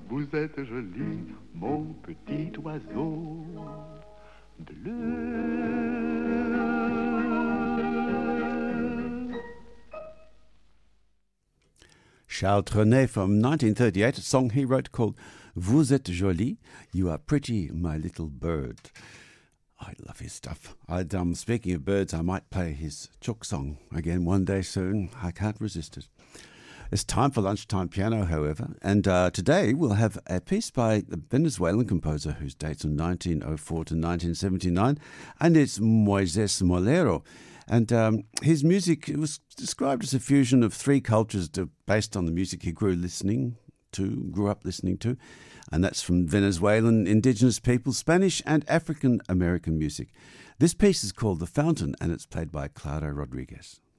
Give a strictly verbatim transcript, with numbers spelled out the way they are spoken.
vous êtes joli, mon petit oiseau bleu. Charles Trenet from nineteen thirty-eight, a song he wrote called Vous êtes jolie, you are pretty, my little bird. I love his stuff. I'd, um, speaking of birds, I might play his chook song again one day soon. I can't resist it. It's time for Lunchtime Piano, however, and uh, today we'll have a piece by the Venezuelan composer whose dates from nineteen oh four to nineteen seventy-nine, and it's Moises Molero. And um, his music was described as a fusion of three cultures to, based on the music he grew listening to, grew up listening to, and that's from Venezuelan indigenous people, Spanish and African American music. This piece is called The Fountain, and it's played by Claudio Rodriguez.